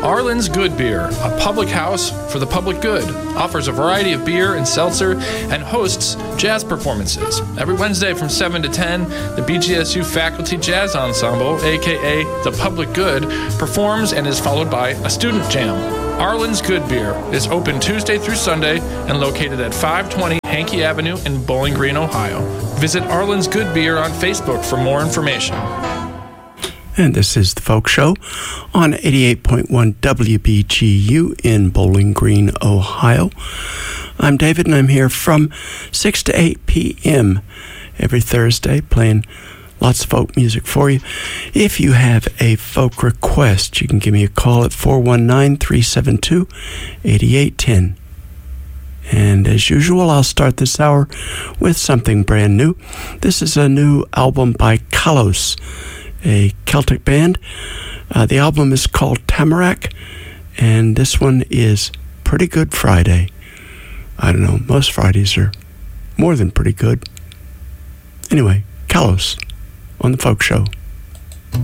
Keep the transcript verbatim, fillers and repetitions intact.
Arlen's Good Beer, a public house for the public good, offers a variety of beer and seltzer and hosts jazz performances. Every Wednesday from seven to ten, the B G S U Faculty Jazz Ensemble, aka The Public Good, performs and is followed by a student jam. Arlen's Good Beer is open Tuesday through Sunday and located at five twenty Hankey Avenue in Bowling Green, Ohio. Visit Arlen's Good Beer on Facebook for more information. And this is The Folk Show on eighty-eight point one W B G U in Bowling Green, Ohio. I'm David, and I'm here from six to eight p.m. every Thursday playing lots of folk music for you. If you have a folk request, you can give me a call at four one nine, three seven two, eight eight one zero. And as usual, I'll start this hour with something brand new. This is a new album by Kalos, a Celtic band. Uh, the album is called Tamarack, and this one is Pretty Good Friday. I don't know, most Fridays are more than pretty good. Anyway, Kalos on The Folk Show.